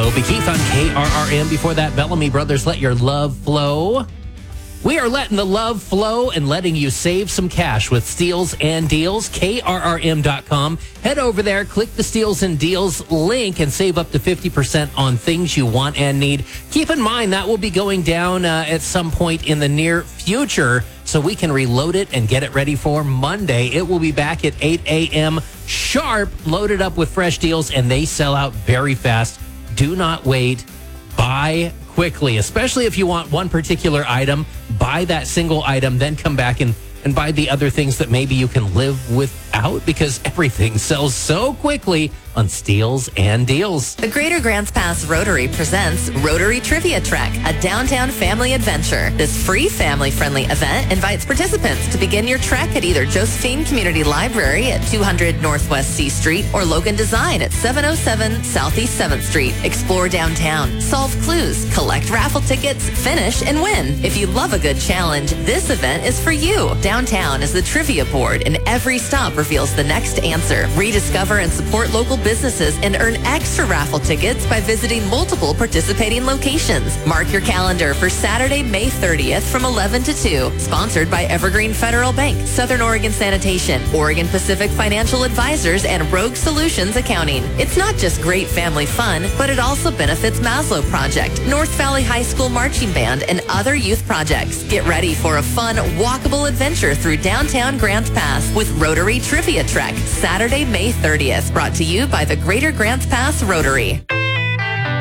Toby Keith on KRRM. Before that, Bellamy Brothers, Let Your Love Flow. We are letting the love flow and letting you save some cash with Steals and Deals. KRRM.com. Head over there, click the Steals and Deals link, and save up to 50% on things you want and need. Keep in mind that will be going down at some point in the near future, so we can reload it and get it ready for Monday. It will be back at 8 a.m. sharp, loaded up with fresh deals, and they sell out very fast. Do not wait. Buy quickly, especially if you want one particular item. Buy that single item, then come back and buy the other things that maybe you can live without, because everything sells so quickly on Steals and Deals. The Greater Grants Pass Rotary presents Rotary Trivia Trek, a downtown family adventure. This free family-friendly event invites participants to begin your trek at either Josephine Community Library at 200 Northwest C Street or Logan Design at 707 Southeast 7th Street. Explore downtown, solve clues, collect raffle tickets, finish, and win. If you love a good challenge, this event is for you. Downtown is the trivia board, and every stop reveals the next answer. Rediscover and support local businesses and earn extra raffle tickets by visiting multiple participating locations. Mark your calendar for Saturday, May 30th from 11 to 2. Sponsored by Evergreen Federal Bank, Southern Oregon Sanitation, Oregon Pacific Financial Advisors, and Rogue Solutions Accounting. It's not just great family fun, but it also benefits Maslow Project, North Valley High School Marching Band, and other youth projects. Get ready for a fun, walkable adventure through downtown Grants Pass with Rotary Trivia Trek, Saturday, May 30th. Brought to you by the Greater Grants Pass Rotary.